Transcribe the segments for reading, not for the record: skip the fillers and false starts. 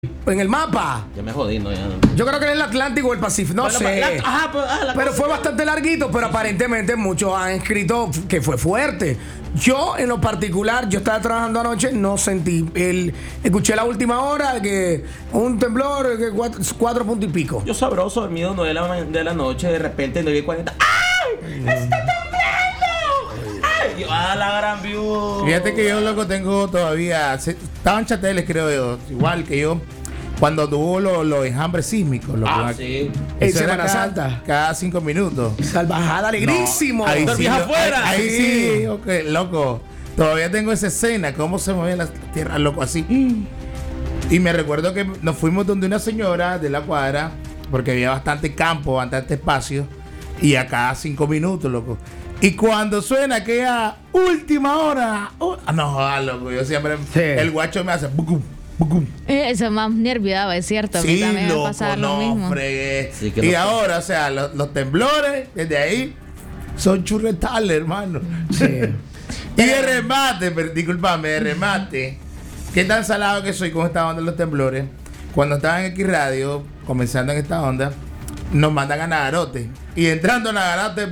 en el mapa. Ya me jodí, no, ya no. Yo creo que era el Atlántico o el Pacífico, no Bueno, sé. Pero fue bastante larguito, pero aparentemente muchos han escrito que fue fuerte. Yo, en lo particular, yo estaba trabajando anoche, no sentí. Escuché la última hora que un temblor, que 4 puntos y pico. Yo sabroso, dormido 9 de la noche, de repente 9:40. ¡Ay! ¡Está temblando! ¡Ay! Yo, la gran view. Fíjate que yo, loco, tengo todavía. Estaban chateles, creo yo. Igual que yo. Cuando tuvo los enjambres sísmicos. Sí. En Semana Santa. Cada 5 minutos. Salvajada, alegrísimo. Ahí sí, afuera. ahí sí, ok, loco. Todavía tengo esa escena, cómo se movía la tierra, loco, así. Y me recuerdo que nos fuimos donde una señora de la cuadra, porque había bastante campo, bastante espacio, y a cada 5 minutos, loco. Y cuando suena aquella última hora, no, loco, yo siempre, el guacho me hace bucum, bucum. Eso más nerviaba, es cierto. A mí Sí, también me loco, pasaba lo mismo. fregué. Sí, que y no- ahora, o sea, los temblores, desde ahí, son churretales, hermano. Sí. Y de remate, discúlpame, de remate, qué tan salado que soy con esta onda de los temblores. Cuando estaba en X Radio, comenzando en esta onda, nos mandan a Nagarote. Y entrando a Nagarote,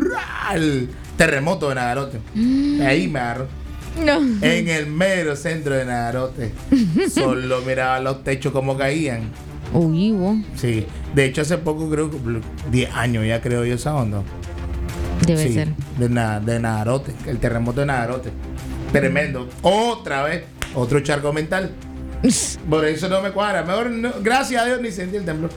el terremoto de Nagarote. Ahí me agarró. No. En el mero centro de Nagarote. Solo miraba los techos como caían. Uy, vos. Sí. De hecho, hace poco, creo que 10 años ya creo yo esa onda. Debe Sí, ser. de Nagarote, el terremoto de Nagarote. Tremendo. Otra vez, otro charco mental. Por eso no me cuadra. Mejor, gracias a Dios, ni sentí el temblor.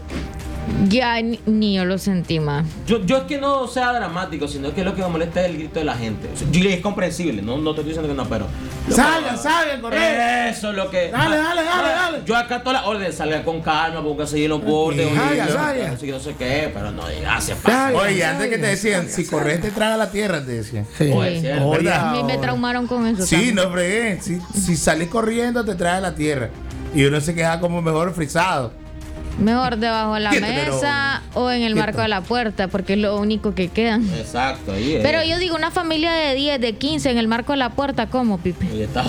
Ya ni yo lo sentí más. Yo es que no sea dramático, sino que lo que me molesta es el grito de la gente. O sea, yo es comprensible, no te estoy diciendo que no, pero. Salgan, corre. Eso es lo que. Dale. Yo acá todas las órdenes, salga con calma, póngase en los bordes, Salga. no sé qué, pero no hace Salga. falta. Oye, antes que te decían, si corres te traga la tierra, te decían. Sí. Oye, sí, A ¿verdad? mí me traumaron con eso. Sí, también. no fregué. Si sales corriendo, te trae la tierra. Y uno se queja como mejor frisado. Mejor debajo de la Quieto, mesa o en el quieto. marco de la puerta, porque es lo único que queda. Exacto, ahí es. Pero yo digo, una familia de 10, de 15 en el marco de la puerta, ¿cómo, Pipe? Ahí estaba.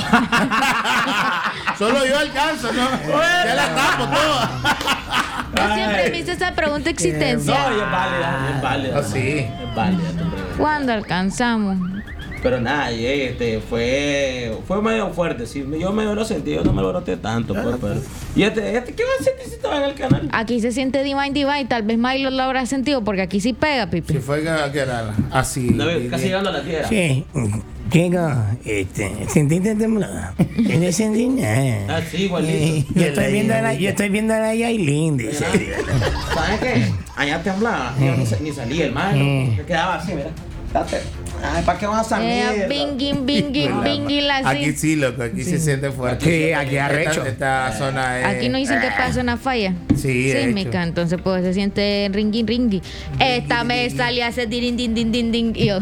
Solo yo alcanzo, ¿no? Ya la tapo toda. Yo siempre me hice esa pregunta existencial. No, y es válida, es válida. Ah, sí. Es válida, tu pregunta. ¿Cuándo alcanzamos? Pero nada, y fue medio fuerte, sí. Yo medio lo sentí, yo no me lo broté tanto, pues, pero. ¿Y qué va a sentir si estaba en el canal? Aquí se siente Divine, tal vez Milo lo habrá sentido, porque aquí sí pega, Pipe. Si fue que era así. Una vez casi llegando a la tierra. Sí. Chico, ¿sentiste temblor? Yo no sentí nada. Ah, sí, igualito. Yo estoy viendo a la Yailin, dice. ¿Sabes qué? Allá temblaba, yo ni salía el mar, me quedaba así, mira. Date. Ay, ¿para qué vas a salir? Bingin, Aquí así. sí, loco, aquí se siente fuerte. Sí, aquí arrecho. Esta zona es. Aquí no dicen que pasa una falla. Sí, de Sísmica, hecho. entonces pues se siente ringui. Esta me salía a hacer din. Y yo.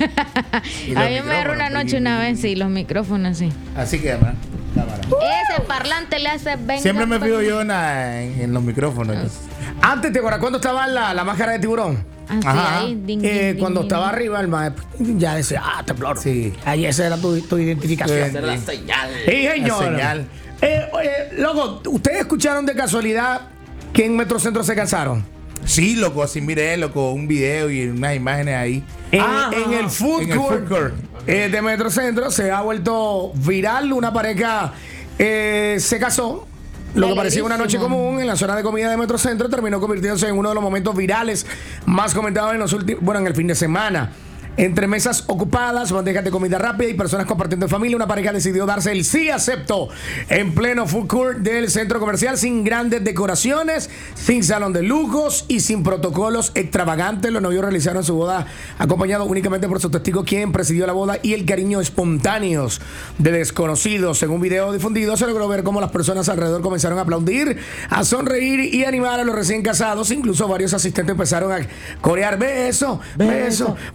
Y A los mí me agarró una micrófonos, noche una vez, sí, los micrófonos, sí. Así que, hermano. Cámara. Ese parlante le hace venga. Siempre me fijo yo en los micrófonos. Antes, ¿te acuerdas cuando estaba la máscara de tiburón? Así Ajá. ahí, Cuando estaba arriba, el maestro ya decía, temblor. Sí. Ahí esa era tu identificación. Hacer la señal. Sí, señor. La señal. Oye, loco, ¿ustedes escucharon de casualidad que en Metrocentro se cansaron? Sí, loco, así miré, loco, un video y unas imágenes ahí. En el food En el court, food court. De Metrocentro se ha vuelto viral. Una pareja se casó. Lo que parecía una noche Alegrísimo. común en la zona de comida de Metrocentro terminó convirtiéndose en uno de los momentos virales más comentados en los últimos, en el fin de semana. Entre mesas ocupadas, bandejas de comida rápida y personas compartiendo en familia, una pareja decidió darse el sí acepto en pleno food court del centro comercial, sin grandes decoraciones, sin salón de lujos y sin protocolos extravagantes. Los novios realizaron su boda acompañados únicamente por su testigo, quien presidió la boda, y el cariño espontáneos de desconocidos. Según un video difundido, se logró ver cómo las personas alrededor comenzaron a aplaudir, a sonreír y animar a los recién casados. Incluso varios asistentes empezaron a corear beso, provocando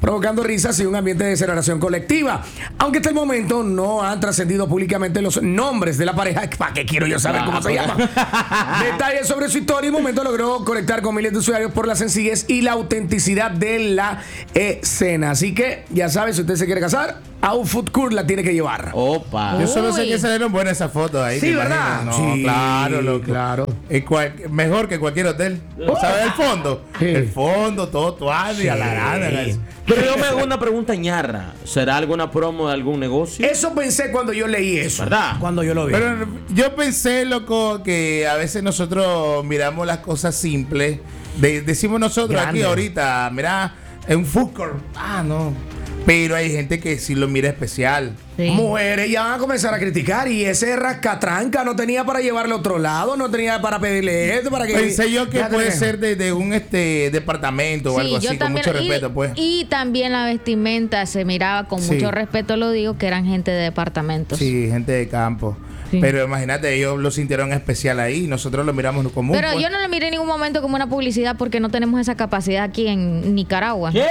risas y un ambiente de celebración colectiva. Aunque hasta el momento no han trascendido públicamente los nombres de la pareja. ¿Para qué quiero yo saber cómo se llama? Detalles sobre su historia y momento logró conectar con miles de usuarios por la sencillez y la autenticidad de la escena. Así que ya sabes, si usted se quiere casar, a un food court la tiene que llevar. Opa. Yo solo sé Uy. que salieron buenas esas fotos ahí. Sí, ¿te ¿verdad? imaginas? No, Sí, claro, loco. claro. Mejor que cualquier hotel. ¿Sabes el fondo? Sí. El fondo, todo tuado y a la grana. Pero yo me hago una pregunta ñarra. ¿Será alguna promo de algún negocio? Eso pensé cuando yo leí eso. ¿Verdad? Cuando yo lo vi. Pero yo pensé, loco, que a veces nosotros miramos las cosas simples. Decimos nosotros Grande. aquí ahorita, mira, es un food court. Ah, no. Pero hay gente que sí lo mira especial. Sí. Mujeres ya van a comenzar a criticar y ese rascatranca no tenía para llevarle a otro lado, no tenía para pedirle esto, para que... Pensé yo que Ya puede tenés. ser de un departamento o algo Sí, así, con mucho respeto, pues. Y también la vestimenta se miraba con Sí. mucho respeto, lo digo, que eran gente de departamentos. Sí, gente de campo. Sí. Pero imagínate, ellos lo sintieron especial ahí y nosotros lo miramos común. Pero pues. yo no lo miré en ningún momento como una publicidad porque no tenemos esa capacidad aquí en Nicaragua. ¿Qué?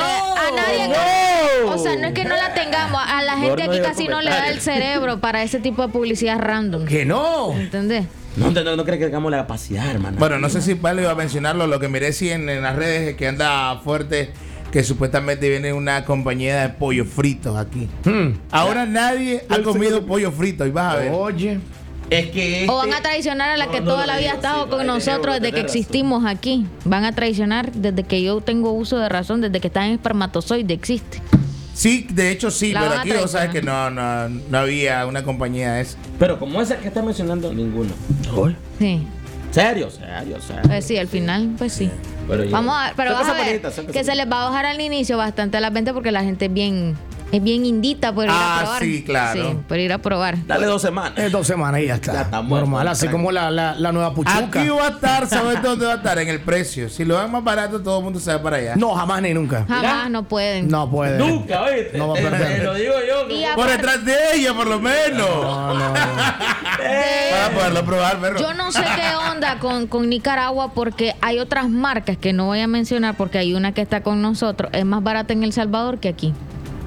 A nadie. ¡No! O sea, no es que no la tengamos. A la gente Gordo aquí de casi no le da el comentarios. cerebro para ese tipo de publicidad random. Que no. ¿Entendés? No creo que tengamos la capacidad, hermano. Bueno, no sé si Pablo iba a mencionarlo, lo que miré sí en las redes que anda fuerte, que supuestamente viene una compañía de pollo fritos aquí. Ahora nadie ha comido pollo frito y vas a ver. Oye. Es que O van a traicionar a la que No, toda no la lo vida ha digo, estado sí, con ahí nosotros tenés desde que razón. existimos aquí. Van a traicionar desde que yo tengo uso de razón, desde que está en espermatozoide existe. Sí, de hecho sí, La pero van a aquí vos sabes que traicionar. no había una compañía de esa. Pero como esa que está mencionando, ninguno. Sí. Serio. Pues sí, al final, pues sí. Pero yo- Vamos a, pero son vas a cosas ver bonitas, son que cosas se les va a bajar al inicio bastante a la venta porque la gente es bien indita por ir a Ah, probar. sí, claro. Sí, por ir a probar. Dale 2 semanas. 2 semanas y ya está. Ya está muerto, normal, así tranquilo. como la nueva puchuca. Aquí va a estar, ¿sabes dónde va a estar? En el precio. Si lo dan más barato, todo el mundo se va para allá. No, jamás ni nunca. Jamás no pueden. No puede. Nunca, oíste. No va a perder. Lo digo yo. Y ¿no? Por aparte- detrás de ella, por lo menos. No. Para poderlo probar, perro. Yo no sé qué onda con Nicaragua porque hay otras marcas que no voy a mencionar porque hay una que está con nosotros. Es más barata en El Salvador que aquí.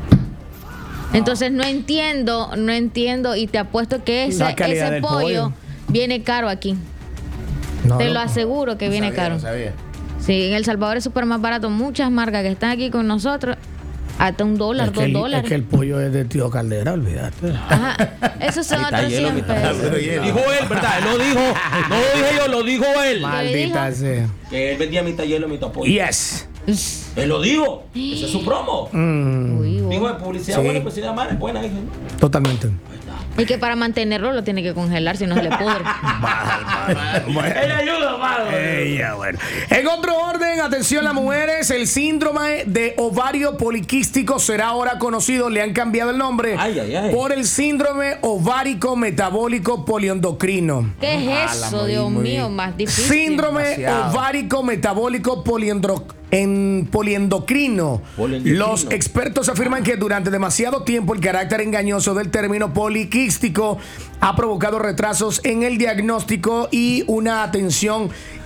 Entonces no entiendo y te apuesto que La calidad ese del pollo pollo. viene caro aquí. No, Te no. lo aseguro que No viene sabía, caro. no sabía. Sí, en El Salvador es súper más barato. Muchas marcas que están aquí con nosotros, hasta $1, Es que, $2. es que el pollo es de tío Caldera, olvídate. Ajá. Esos son Mitad otros hielo, 100 mitad pesos. Pero hielo. Dijo él, ¿verdad? Él lo dijo. No lo dije yo, lo dijo él. Maldita dijo? sea. Que él vendía mitad hielo, mitad pollo. Yes. Él lo dijo. Ese es su promo. Uy, vos. Dijo de publicidad Sí. buena, publicidad mala, es buena. Dije, ¿no? Totalmente. Y que para mantenerlo lo tiene que congelar si no se le pudre. Él ayuda, mano. Ya, bueno. En otro orden, atención las mujeres, el síndrome de ovario poliquístico será ahora conocido, le han cambiado el nombre Ay, ay, ay. por el síndrome ovárico metabólico poliendocrino. ¿Qué es eso, muy, Dios muy- mío? Más difícil. Síndrome demasiado. ovárico metabólico poliendocrino. Poliendocrino. Los expertos afirman que durante demasiado tiempo el carácter engañoso del término poliquístico ha provocado retrasos en el diagnóstico y una atención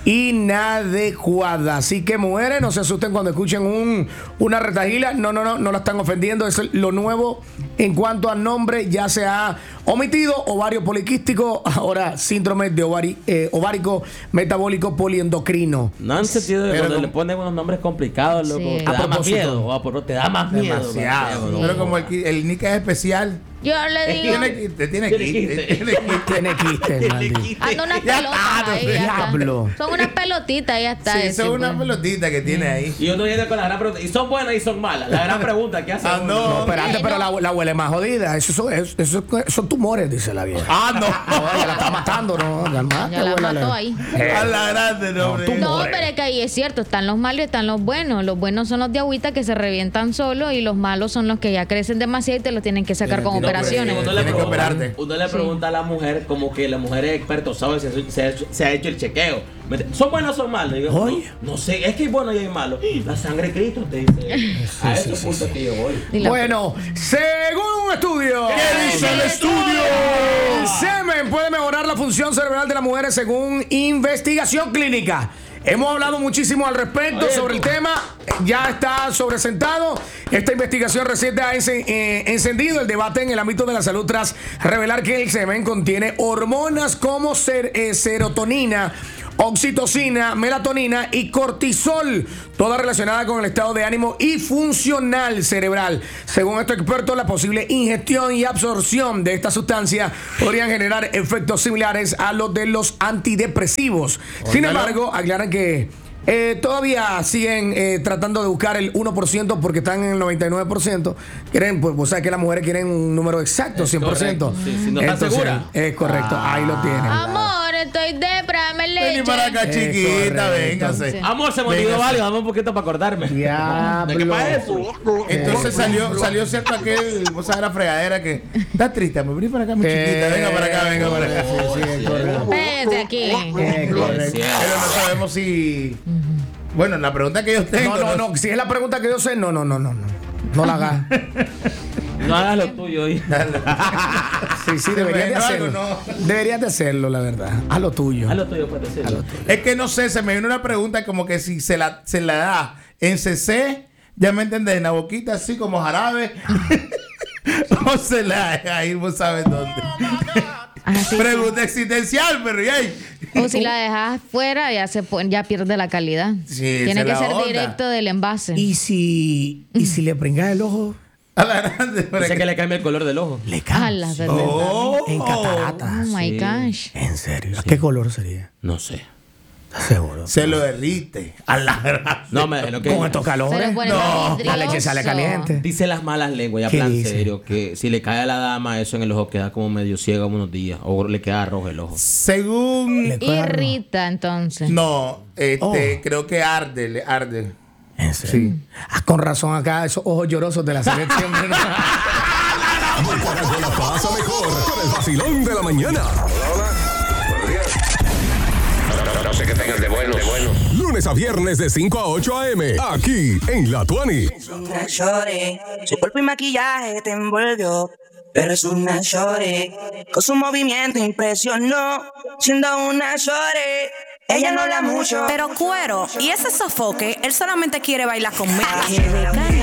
inadecuada. Así que mujeres, no se asusten cuando escuchen una retajila. No la están ofendiendo. Es lo nuevo en cuanto a nombre. Ya se ha omitido ovario poliquístico, ahora síndrome de ovárico metabólico poliendocrino. No han sentido de Pero cuando como- le ponen unos nombres complicados, loco. Sí. Te A da más propósito. miedo. Te da más miedo. Demasiado. loco. Pero como el Nick es especial, Yo le digo, tiene Tiene quiste. quiste. Tiene quiste, maldito. ando unas Ya pelotas está, ahí, no ya sé. está. Diablo. Son unas pelotitas, ya está. Sí, ese, son una pues. pelotita que tiene ahí. Y uno viene con la gran pregunta. ¿Y son buenas y son malas? La gran pregunta, ¿qué hace? Ah, uno? no. No, espérate, Sí, pero no. la abuela es más jodida. Esos son tumores, dice la vieja. Ah, no. No, ella la está matando, ¿no? La mata, Ya la abuela, mató ahí. A la grande, no, hombre. tú- No, Tumores. pero es que ahí es cierto, están los malos y están los buenos. Los buenos son los de agüita que se revientan solos y los malos son los que ya crecen demasiado y te los tienen que sacar con Tienen que operaciones. operar. Uno le Tiene que pregunta- operarte. Uno le pregunta a la mujer, como que la mujer es experta, sabe si se ha hecho el chequeo. ¿Son buenos o son malos? Y yo, Oye. no sé, es que hay buenos y hay malos. La sangre de Cristo te dice. A ese punto que yo voy. Y la- Bueno, según un estudio. ¿Qué dice el estudio? El semen puede mejorar la función cerebral de las mujeres según investigación clínica. Hemos hablado muchísimo al respecto sobre el tema. Ya está sobresentado. Esta investigación reciente ha encendido el debate en el ámbito de la salud tras revelar que el semen contiene hormonas como serotonina, oxitocina, melatonina y cortisol, toda relacionada con el estado de ánimo y funcional cerebral. Según estos expertos, la posible ingestión y absorción de esta sustancia podrían generar efectos similares a los de los antidepresivos. Sin embargo, aclaran que todavía siguen tratando de buscar el 1% porque están en el 99%. Quieren, pues, vos sabés que las mujeres quieren un número exacto, 100%. Sí, si no estás segura. Es correcto, ahí lo tienen. Amor, estoy dame leche. Vení para acá, chiquita, véngase. Sí. Amor, se me olvidó algo, dame un poquito para acordarme. Diablo. ¿De qué para eso? Entonces salió cierto aquel, vos sabés, la fregadera que está triste, amor, vení para acá, mi chiquita, venga para acá, venga para acá. Sí, es correcto. Vete aquí. Es correcto. Pero no sabemos si... Bueno, la pregunta que yo tengo... No. Si es la pregunta que yo sé, no. No la hagas. No hagas lo tuyo hoy. Sí, deberías de No, hacerlo. no. Deberías de hacerlo, la verdad. Haz lo tuyo. Haz lo tuyo, puede ser. Es que no sé, se me vino una pregunta como que si se la da en CC, ya me entendés, en la boquita así como jarabe, o se la da ahí, vos sabes dónde. Así, Pregunta existencial, pero ya. o si la dejas fuera, ya pierde la calidad. Sí, Tiene esa que es la ser onda. directo del envase. ¿Y si le pringas el ojo? A la grande. para Dice que- que le cambia el color del ojo. Le Ala, de verdad. Oh, En cataratas. Oh my sí. gosh. ¿En serio? ¿Qué color sería? No sé. ¿Estás seguro? se lo derrite. A la grande. No, me lo que Con estos Se calores. le pone No, La leche sale caliente. dice las malas lenguas, ya ¿Qué plan dice? serio, que si le cae a la dama eso en el ojo queda como medio ciega unos días o le queda rojo el ojo. Según... Le queda rojo. Irrita, entonces. No, Oh. creo que arde, le arde. ¿En serio? Con razón acá, esos ojos llorosos de la selección. Nicaragua la pasa mejor con el vacilón de la mañana. No sé qué tengan de bueno. Lunes a viernes de 5 a 8 a.m. Aquí en La Tuani. Una shorty, su cuerpo y maquillaje te envolvió, pero es una shorty, con su movimiento impresionó, siendo una shorty, ella no habla mucho, Pero cuero, y ese sofoque, él solamente quiere bailar conmigo.